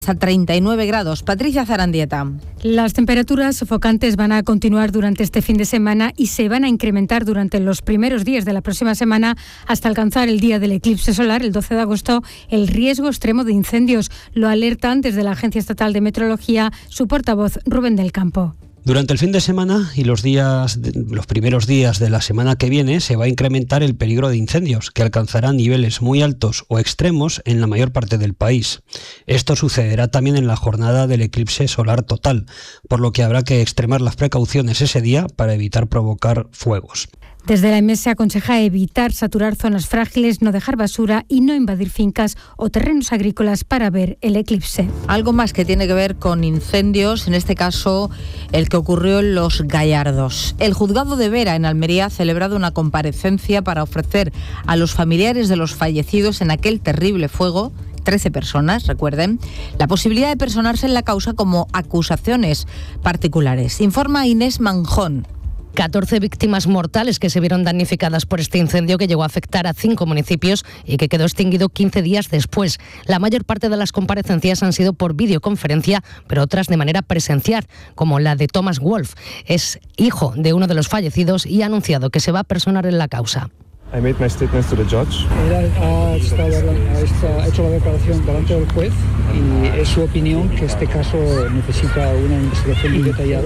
Hasta 39 grados. Patricia Zarandieta. Las temperaturas sofocantes van a continuar durante este fin de semana y se van a incrementar durante los primeros días de la próxima semana hasta alcanzar el día del eclipse solar, el 12 de agosto, el riesgo extremo de incendios. Lo alertan desde la Agencia Estatal de Meteorología su portavoz, Rubén del Campo. Durante el fin de semana y los primeros días de la semana que viene se va a incrementar el peligro de incendios, que alcanzarán niveles muy altos o extremos en la mayor parte del país. Esto sucederá también en la jornada del eclipse solar total, por lo que habrá que extremar las precauciones ese día para evitar provocar fuegos. Desde la EMET se aconseja evitar saturar zonas frágiles, no dejar basura y no invadir fincas o terrenos agrícolas para ver el eclipse. Algo más que tiene que ver con incendios, en este caso el que ocurrió en Los Gallardos. El juzgado de Vera, en Almería, ha celebrado una comparecencia para ofrecer a los familiares de los fallecidos en aquel terrible fuego, 13 personas, recuerden, la posibilidad de personarse en la causa como acusaciones particulares. Informa Inés Manjón. 14 víctimas mortales que se vieron damnificadas por este incendio que llegó a afectar a 5 municipios y que quedó extinguido 15 días después. La mayor parte de las comparecencias han sido por videoconferencia, pero otras de manera presencial, como la de Thomas Wolf. Es hijo de uno de los fallecidos y ha anunciado que se va a personar en la causa. I made my statements to the judge. Él ha hecho la declaración delante del juez y es su opinión que este caso necesita una investigación muy detallada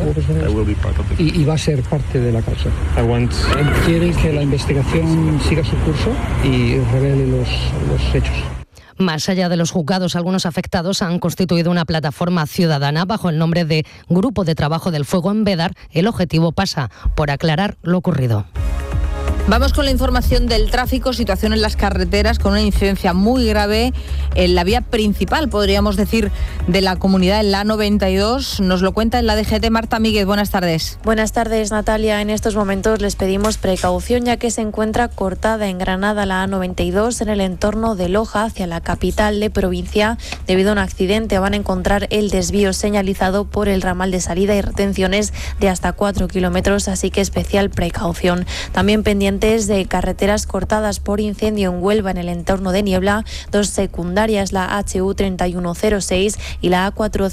y va a ser parte de la causa. Él quiere que la investigación siga su curso y revele los hechos. Más allá de los juzgados, algunos afectados han constituido una plataforma ciudadana bajo el nombre de Grupo de Trabajo del Fuego en Bédar. El objetivo pasa por aclarar lo ocurrido. Vamos con la información del tráfico, situación en las carreteras con una incidencia muy grave en la vía principal, podríamos decir, de la comunidad, en la A92. Nos lo cuenta en la DGT Marta Míguez. Buenas tardes. Buenas tardes, Natalia. En estos momentos les pedimos precaución ya que se encuentra cortada en Granada la A92 en el entorno de Loja hacia la capital de provincia. Debido a un accidente van a encontrar el desvío señalizado por el ramal de salida y retenciones de hasta 4 kilómetros, así que especial precaución. También pendiente de carreteras cortadas por incendio en Huelva en el entorno de Niebla, 2 secundarias, la HU 3106 y la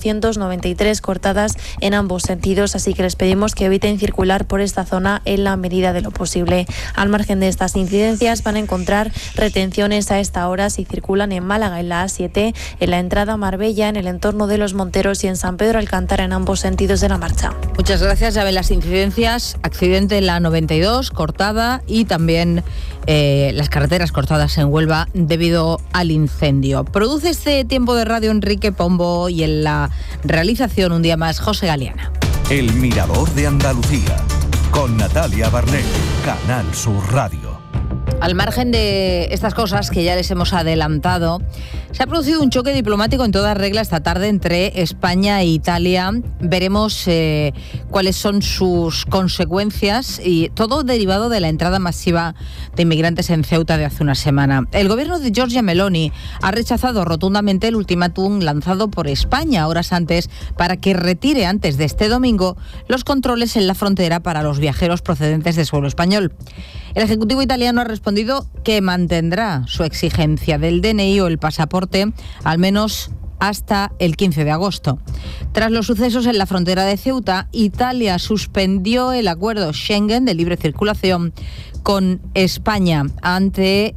A493 cortadas en ambos sentidos, así que les pedimos que eviten circular por esta zona en la medida de lo posible. Al margen de estas incidencias van a encontrar retenciones a esta hora si circulan en Málaga en la A7, en la entrada a Marbella, en el entorno de Los Monteros y en San Pedro Alcántara en ambos sentidos de la marcha. Muchas gracias. Ya ven las incidencias, accidente en la A92 cortada y también las carreteras cortadas en Huelva debido al incendio. Produce este tiempo de radio Enrique Pombo y en la realización un día más José Galeana. El Mirador de Andalucía con Natalia Barnett, Canal Sur Radio. Al margen de estas cosas que ya les hemos adelantado, se ha producido un choque diplomático en toda regla esta tarde entre España e Italia. Veremos cuáles son sus consecuencias y todo derivado de la entrada masiva de inmigrantes en Ceuta de hace una semana. El gobierno de Giorgia Meloni ha rechazado rotundamente el ultimátum lanzado por España horas antes para que retire antes de este domingo los controles en la frontera para los viajeros procedentes de suelo español. El Ejecutivo italiano ha respondido que mantendrá su exigencia del DNI o el pasaporte al menos hasta el 15 de agosto. Tras los sucesos en la frontera de Ceuta, Italia suspendió el acuerdo Schengen de libre circulación con España ante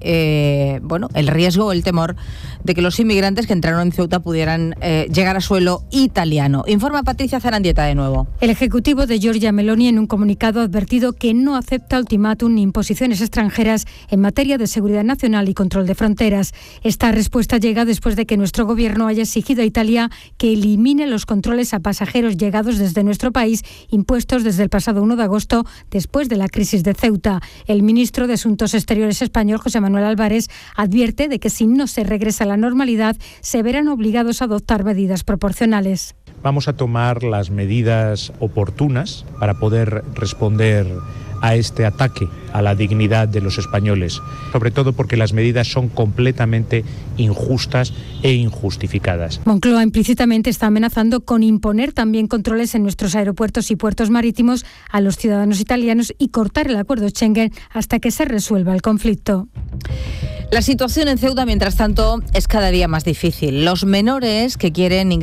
el riesgo o el temor de que los inmigrantes que entraron en Ceuta pudieran llegar a suelo italiano. Informa Patricia Zarandieta de nuevo. El Ejecutivo de Giorgia Meloni en un comunicado ha advertido que no acepta ultimátum ni imposiciones extranjeras en materia de seguridad nacional y control de fronteras. Esta respuesta llega después de que nuestro gobierno haya exigido a Italia que elimine los controles a pasajeros llegados desde nuestro país impuestos desde el pasado 1 de agosto después de la crisis de Ceuta. El ministro de Asuntos Exteriores español, José Manuel Álvarez, advierte de que si no se regresa a la normalidad, se verán obligados a adoptar medidas proporcionales. Vamos a tomar las medidas oportunas para poder responder a este ataque a la dignidad de los españoles, sobre todo porque las medidas son completamente injustas e injustificadas. Moncloa implícitamente está amenazando con imponer también controles en nuestros aeropuertos y puertos marítimos a los ciudadanos italianos y cortar el acuerdo Schengen hasta que se resuelva el conflicto. La situación en Ceuta, mientras tanto, es cada día más difícil. Los menores que quieren ingresar